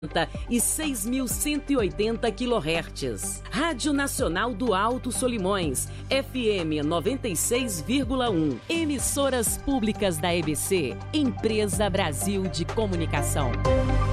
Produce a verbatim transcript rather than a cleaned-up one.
e seis mil cento e oitenta quilohertz. Rádio Nacional do Alto Solimões, F M noventa e seis vírgula um. Emissoras públicas da E B C, Empresa Brasil de Comunicação.